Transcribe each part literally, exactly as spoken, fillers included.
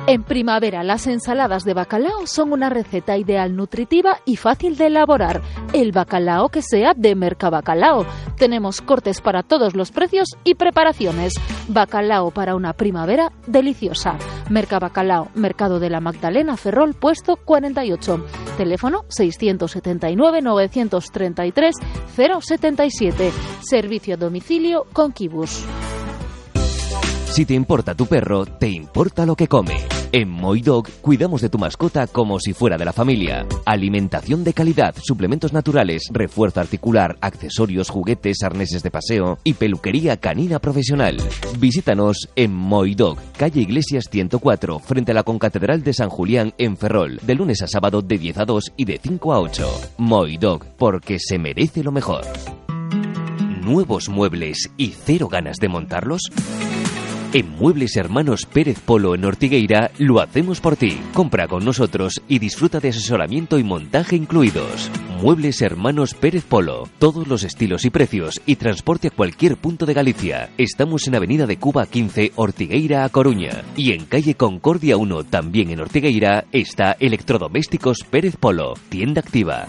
En primavera, las ensaladas de bacalao son una receta ideal, nutritiva y fácil de elaborar. El bacalao que sea de Mercabacalao. Tenemos cortes para todos los precios y preparaciones. Bacalao para una primavera deliciosa. Mercabacalao, Mercado de la Magdalena, Ferrol, puesto cuarenta y ocho. Teléfono seiscientos setenta y nueve, novecientos treinta y tres, cero setenta y siete. Servicio a domicilio con Kibus. Si te importa tu perro, te importa lo que come. En Moi Dog cuidamos de tu mascota como si fuera de la familia. Alimentación de calidad, suplementos naturales, refuerzo articular, accesorios, juguetes, arneses de paseo y peluquería canina profesional. Visítanos en Moi Dog, calle Iglesias ciento cuatro, frente a la Concatedral de San Julián en Ferrol, de lunes a sábado de diez a dos y de cinco a ocho. Moi Dog, porque se merece lo mejor. ¿Nuevos muebles y cero ganas de montarlos? En Muebles Hermanos Pérez Polo en Ortigueira lo hacemos por ti. Compra con nosotros y disfruta de asesoramiento y montaje incluidos. Muebles Hermanos Pérez Polo. Todos los estilos y precios y transporte a cualquier punto de Galicia. Estamos en Avenida de Cuba quince, Ortigueira a Coruña. Y en calle Concordia uno, también en Ortigueira, está Electrodomésticos Pérez Polo. Tienda activa.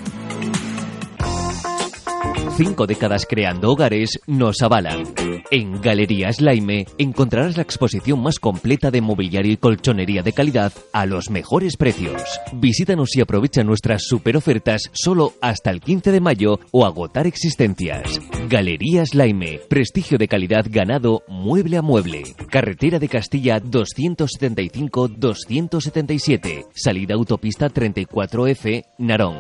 Cinco décadas creando hogares nos avalan. En Galerías Laime encontrarás la exposición más completa de mobiliario y colchonería de calidad a los mejores precios. Visítanos y aprovecha nuestras super ofertas solo hasta el quince de mayo o agotar existencias. Galerías Laime, prestigio de calidad ganado mueble a mueble. Carretera de Castilla doscientos setenta y cinco doscientos setenta y siete, salida autopista treinta y cuatro F, Narón.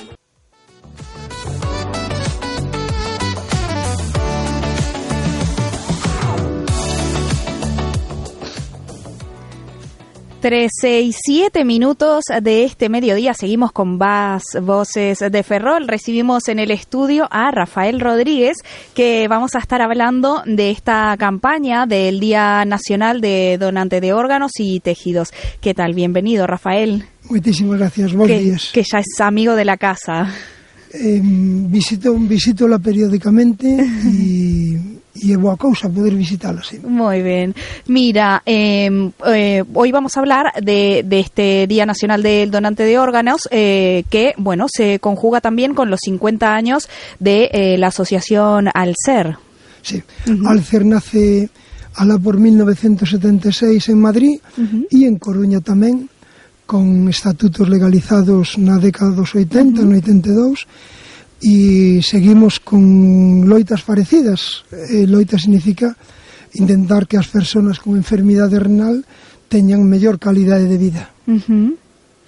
trece y siete minutos de este mediodía. Seguimos con más voces de Ferrol. Recibimos en el estudio a Rafael Rodríguez, que vamos a estar hablando de esta campaña del Día Nacional de Donante de Órganos y Tejidos. ¿Qué tal? Bienvenido, Rafael. Muchísimas gracias. Buenos días. Que ya es amigo de la casa. Eh, visito, visitola periódicamente y... y é boa cousa poder visitala, sí. Muy bien. Mira, eh, eh, hoy vamos a hablar de, de este Día Nacional del Donante de Órganos, eh, que, bueno, se conjuga también con los cincuenta años de eh, la asociación Alcer. Sí, uh-huh. Alcer nace alá por mil novecientos setenta y seis en Madrid uh-huh. e en Coruña tamén, con estatutos legalizados na década dos oitenta, uh-huh. no oitenta e dous, e seguimos con loitas parecidas. Eh, loita significa intentar que as persoas con enfermidade renal teñan mellor calidade de vida. Uh-huh.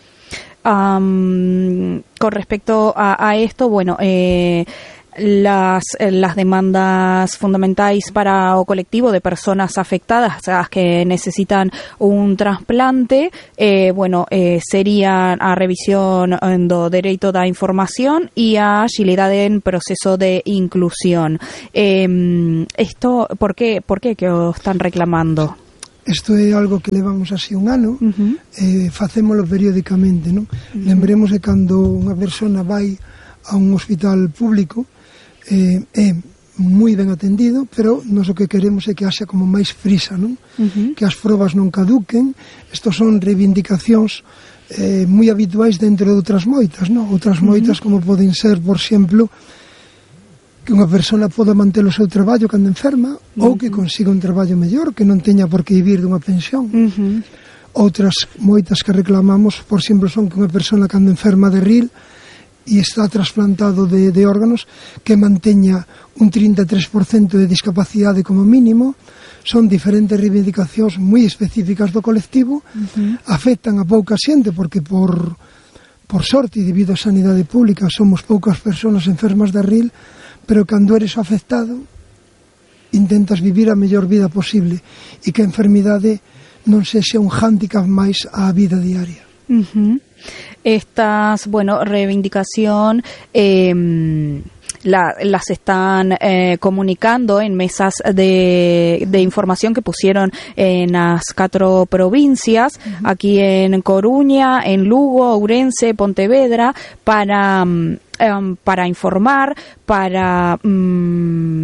Um, con respecto a, a esto, bueno, eh, las las demandas fundamentales para o colectivo de personas afectadas, as que necesitan un trasplante, eh, bueno, eh, serían a revisión do dereito da información e a agilidade en proceso de inclusión. Eh, esto, ¿por qué, por qué que o están reclamando? Isto é algo que levamos así un ano, uh-huh. eh, facémolo periódicamente, non? Uh-huh. Lembremos de cando unha persona vai a un hospital público, Eh, é moi ben atendido, pero nos o que queremos é que haxa como máis frisa, non? Uh-huh. Que as probas non caduquen. Estos son reivindicacións eh, moi habituais dentro de outras moitas, non? Outras moitas uh-huh. como poden ser, por exemplo, que unha persona poda manter o seu traballo cando enferma, uh-huh. ou que consiga un traballo mellor, que non teña por que vivir dunha pensión. Uh-huh. Outras moitas que reclamamos, por exemplo, son que unha persona cando enferma de R I L e está trasplantado de, de órganos, que manteña un trinta e tres por cento de discapacidade como mínimo. Son diferentes reivindicacións moi específicas do colectivo, uh-huh. afectan a pouca xente porque por, por sorte e debido á sanidade pública somos poucas persoas enfermas de R I L, pero cando eres afectado intentas vivir a mellor vida posible e que a enfermidade non sexa un hándicap máis á vida diaria. Uh-huh. Estas, bueno, reivindicación eh, la, las están eh, comunicando en mesas de, de información que pusieron en las cuatro provincias, uh-huh. aquí en Coruña, en Lugo, Ourense, Pontevedra, para, um, para informar, para... Um,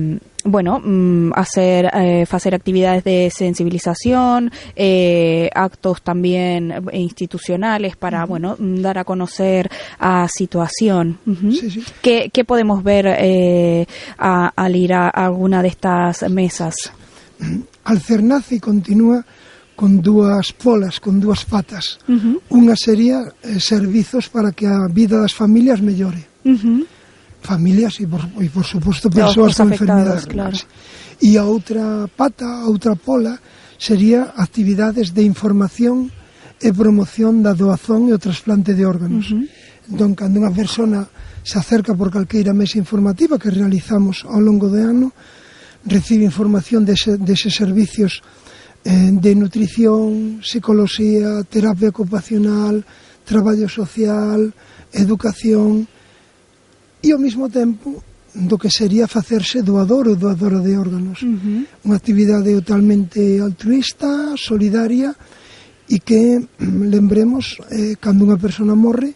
bueno, mm, hacer eh, hacer actividades de sensibilización, eh, actos también institucionales para, uh-huh. bueno, dar a conocer a situación. Uh-huh. Sí, sí. ¿Qué, ¿Qué podemos ver eh, a, al ir a alguna de estas mesas? Al CERNACI continúa con dúas polas, con dúas patas. Uh-huh. Unha sería eh, servizos para que a vida das familias mellore. Uh-huh. Familias e, por, e, por suposto, persoas con enfermedades renais. Claro. E a outra pata, a outra pola, sería actividades de información e promoción da doazón e o trasplante de órganos. Uh-huh. Entón, cando unha persona se acerca por calqueira mesa informativa que realizamos ao longo do ano, recibe información dese, deses servicios eh, de nutrición, psicología, terapia ocupacional, traballo social, educación, e ao mesmo tempo do que sería facerse doador ou doadora de órganos. Uh-huh. Unha actividade totalmente altruista, solidaria, e que, lembremos, eh, cando unha persona morre,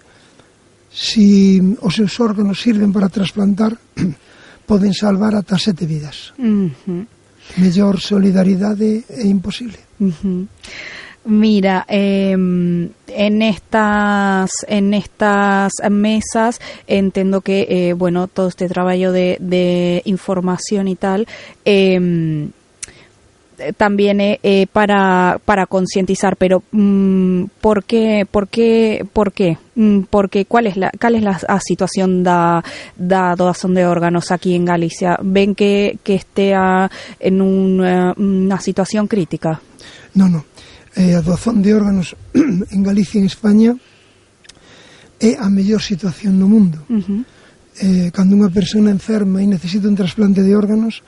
si os seus órganos sirven para trasplantar, poden salvar ata sete vidas. Uh-huh. Mellor solidaridade é imposible. Uh-huh. Mira, eh, en estas en estas mesas entiendo que eh, bueno, todo este trabajo de, de información y tal eh, también es eh, para para concientizar, pero mm, ¿por qué por qué por qué? Mm, porque cuál es la cuál es la, la situación da da donación de órganos aquí en Galicia? ¿Ven que que esté a, en un, uh, una situación crítica? No, no. Eh, a doazón de órganos en Galicia e en España é a mellor situación no mundo. Uh-huh. Eh, cando unha persona enferma e necesita un trasplante de órganos,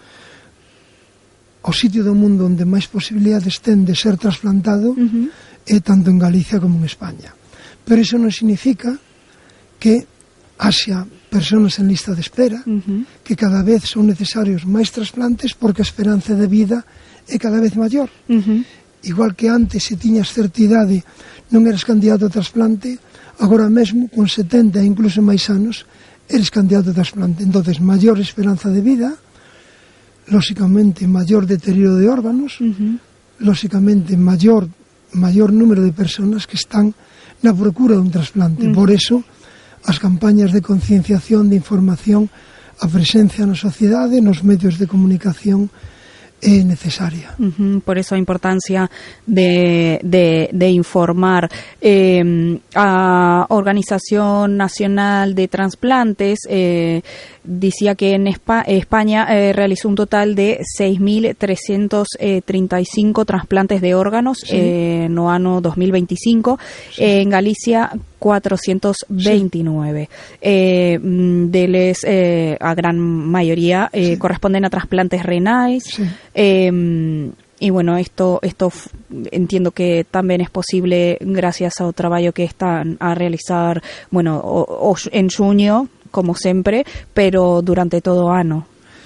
o sitio do mundo onde máis posibilidades ten de ser trasplantado uh-huh. é tanto en Galicia como en España. Pero iso non significa que haxa personas en lista de espera, uh-huh. que cada vez son necesarios máis trasplantes porque a esperanza de vida é cada vez maior. Uh-huh. Igual que antes, se tiñas certidade, non eras candidato a trasplante, agora mesmo, con setenta e incluso máis anos, eres candidato a trasplante. Entonces, maior esperanza de vida, lóxicamente, maior deterioro de órganos, uh-huh. lóxicamente, maior, maior número de personas que están na procura dun trasplante. Uh-huh. Por eso, as campañas de concienciación, de información, a presencia na sociedade, nos medios de comunicación, é necesaria. Uh-huh, por eso a importancia de, de, de informar. Eh, a Organización Nacional de Transplantes eh, decía que en Espa- España eh, realizó un total de seis mil trescientos treinta y cinco trasplantes de órganos sí. eh, no ano dos mil veinticinco. Sí. Eh, en Galicia cuatrocientos veintinueve. Sí. Eh, deles, eh, a gran mayoría eh, sí. corresponden a trasplantes renais. Sí. Eh, y bueno, esto esto f- entiendo que también es posible gracias ao traballo que están a realizar, bueno, o, o en xuño, como sempre, pero durante todo o ano.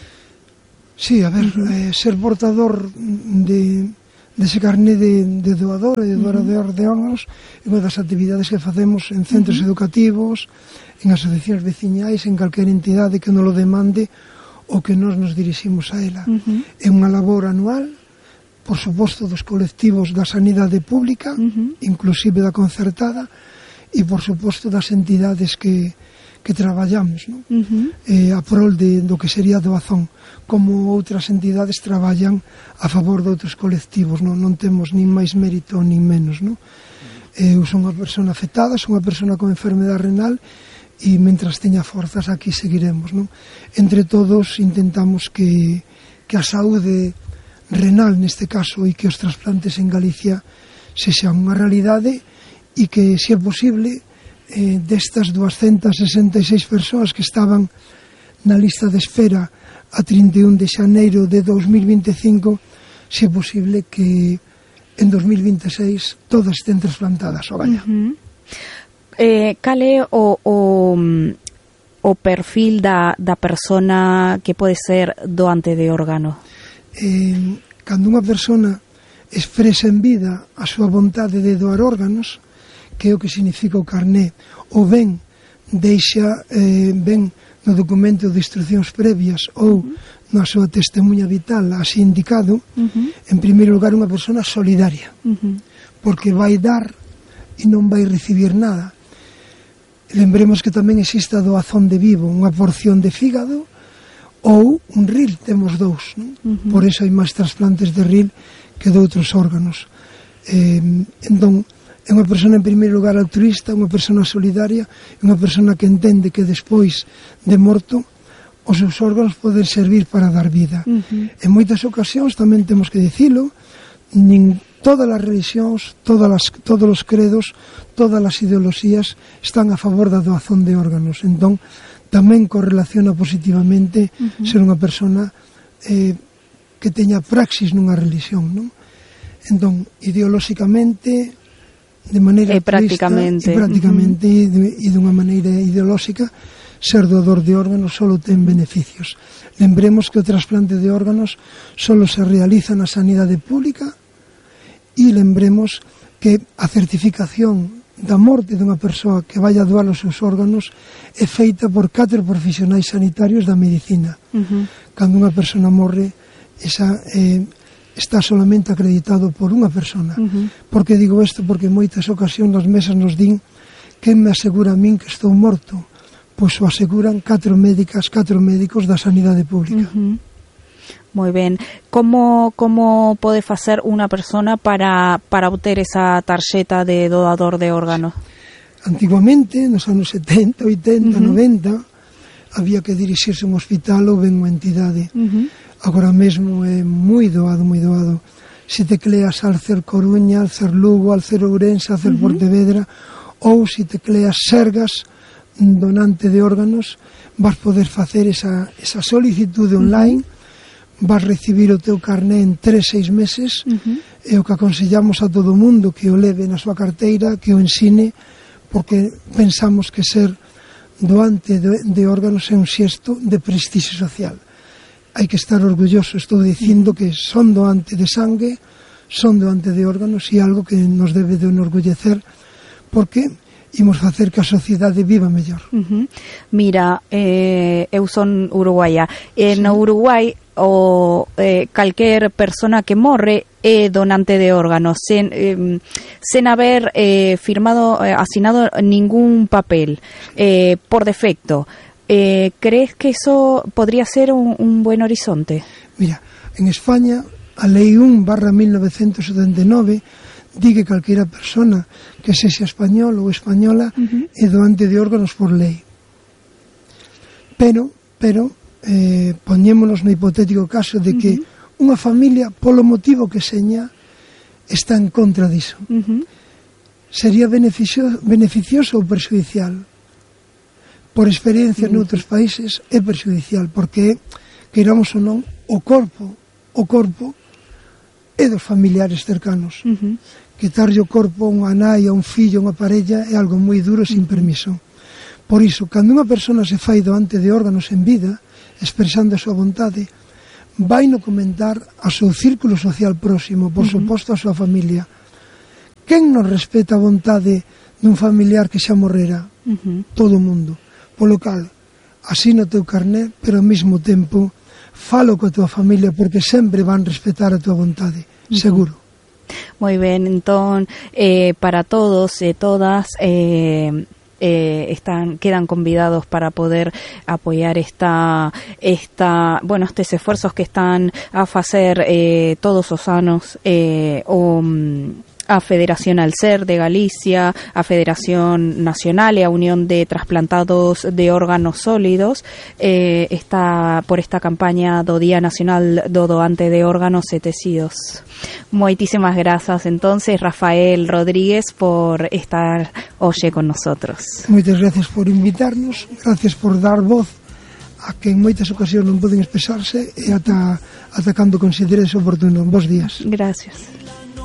Sí, a ver, uh-huh. eh, ser portador de, de ese carné de, de doador e de doador uh-huh. de órganos é unha das actividades que facemos en centros uh-huh. educativos, en asociacións veciñais, en calquera entidade que nos lo demande ou que nós nos diriximos a ela. Uh-huh. É unha labor anual, por suposto, dos colectivos da sanidade pública, uh-huh. inclusive da concertada, e por suposto das entidades que que traballamos, non? Uh-huh. eh, a prol de, do que sería a doazón, como outras entidades traballan a favor de outros colectivos, non, non temos nin máis mérito nin menos, non? Uh-huh. Eu son unha persona afectada, son unha persona con enfermedade renal e mentras teña forzas aquí seguiremos, non? Entre todos intentamos que, que a saúde renal neste caso e que os trasplantes en Galicia se xan unha realidade e que, se é posible, Eh, destas doscientas sesenta e seis persoas que estaban na lista de espera a trinta e un de xaneiro de dos mil veinticinco, se é posible que en dos mil veintiséis todas estén trasplantadas. Ogaña. Uh-huh. eh, cal é o, o, o perfil da, da persona que pode ser doante de órgano? Eh, cando unha persona expresa en vida a súa vontade de doar órganos, que é o que significa o carné, ou ben deixa, eh, ben no documento de instruccións previas ou na súa testemunha vital así indicado, uh-huh. en primeiro lugar unha persona solidaria, uh-huh. porque vai dar e non vai recibir nada. Lembremos que tamén existe a doazón de vivo, unha porción de fígado ou un ril, temos dous, non? Uh-huh. Por iso hai máis trasplantes de ril que de outros órganos. Eh, entón, é unha persona en primeiro lugar altruista, unha persona solidaria, unha persona que entende que despois de morto os seus órganos poden servir para dar vida. Uh-huh. En moitas ocasións tamén temos que dicilo, nin todas as religións, todas as, todos os credos, todas as ideoloxías están a favor da doazón de órganos. Entón, tamén correlaciona positivamente uh-huh. ser unha persona eh, que teña praxis nunha religión, non? Entón, ideolóxicamente, de maneira e prácticamente, e prácticamente uh-huh. e dunha maneira ideolóxica, ser doador de órganos solo ten beneficios. Lembremos que o trasplante de órganos solo se realiza na sanidade pública e lembremos que a certificación da morte dunha persoa que vai a doar os seus órganos é feita por catro profesionais sanitarios da medicina. Uh-huh. Cando unha persona morre, esa eh, está solamente acreditado por unha persona. Uh-huh. Por que digo isto? Porque en moitas ocasións nas mesas nos din quen me asegura a min que estou morto. Pois o aseguran catro médicas, catro médicos da sanidade pública. Uh-huh. Moi ben. Como, como pode facer unha persona para, para obter esa tarxeta de doador de órganos? Antiguamente, nos anos setenta, oitenta, uh-huh. noventa, había que dirixirse a un hospital ou ben unha entidade. Uh-huh. Agora mesmo é moi doado, moi doado. Se tecleas Alcer Coruña, Alcer Lugo, Alcer Ourense, Alcer uh-huh. Pontevedra, ou se tecleas Sergas, donante de órganos, vas poder facer esa, esa solicitude online, uh-huh. vas recibir o teu carné en tres, seis meses, uh-huh. e o que aconsellamos a todo o mundo que o leve na súa carteira, que o ensine, porque pensamos que ser doante de, de órganos é un xesto de prestixio social. Hai que estar orgulloso, estou dicindo que son doante de sangue, son doante de órganos, e algo que nos debe de enorgullecer, porque imos facer que a sociedade viva mellor. Uh-huh. Mira, eh, eu son uruguaya. Eh, sí. No Uruguai, o eh, calquer persona que morre é donante de órganos, sen, eh, sen haber eh, firmado, eh, asinado ningún papel, eh, por defecto. Eh, ¿Crees que eso podría ser un, un buen horizonte? Mira, en España, a Lei un barra mil novecientos setenta e nove di que calquera persona que sexa español ou española uh-huh. é doante de órganos por lei. Pero, pero eh, poñémonos no hipotético caso de que uh-huh. unha familia, polo motivo que seña, está en contra diso. Uh-huh. Sería beneficio, beneficioso ou perxudicial? Por experiencia uh-huh. noutros países é perxudicial, porque, queiramos ou non, o corpo, o corpo é dos familiares cercanos. Uh-huh. Quitarlle o corpo a unha nai, a un fillo, a unha parella é algo moi duro sin permiso. Por iso, cando unha persona se fai doante de órganos en vida, expresando a súa vontade, vai no comentar ao seu círculo social próximo, por uh-huh. suposto a súa familia. Quen non respeta a vontade dun familiar que xa morrera? Uh-huh. Todo o mundo. Polo cal, así no teu carné, pero ao mesmo tempo falo coa tua familia, porque sempre van respetar a tua vontade, uh-huh. seguro. Moi ben, entón, eh, para todos e todas, eh, eh, están quedan convidados para poder apoiar esta, esta bueno, estes esfuerzos que están a facer eh, todos os anos eh, o... a Federación Alcer de Galicia, a Federación Nacional e a Unión de Trasplantados de Órganos Sólidos, eh, está por esta campaña do Día Nacional do Doante de Órganos e Tecidos. Moitísimas grazas, entonces, Rafael Rodríguez, por estar hoxe con nosotros. Moitas gracias por invitarnos, gracias por dar voz a que en moitas ocasións non poden expresarse, e ata, ata cando consideres oportuno. Bos días. Gracias.